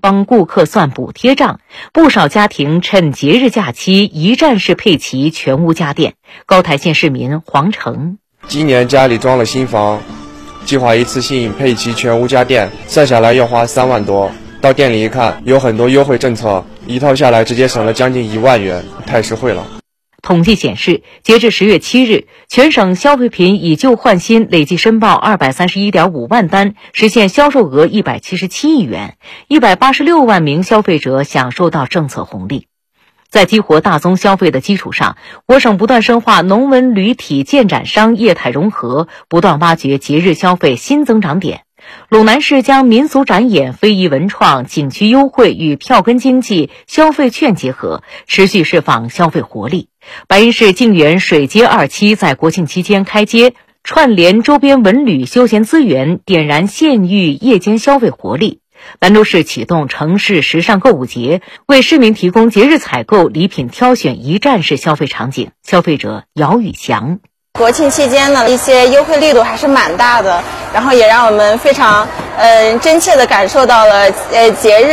帮顾客算补贴账，不少家庭趁节日假期一站式配齐全屋家电。高台县市民黄成： 今年家里装了新房，计划一次性配齐全屋家电，算下来要花3万多。到店里一看，有很多优惠政策，一套下来直接省了将近1万元，太实惠了。 统计显示，截至10月7日，全省消费品以旧换新累计申报231.5万单，实现销售额177亿元，186万名消费者享受到政策红利。在激活大宗消费的基础上，我省不断深化农文旅体建展商业态融合，不断挖掘节日消费新增长点。陇南市将民俗展演、非遗文创、景区优惠与票根经济、消费券结合，持续释放消费活力。白银市静园水街2期在国庆期间开街，串联周边文旅休闲资源，点燃县域夜间消费活力。兰州市启动城市时尚购物节，为市民提供节日采购、礼品挑选一站式消费场景。消费者姚宇翔： 国庆期间呢，一些优惠力度还是蛮大的，然后也让我们非常真切地感受到了节日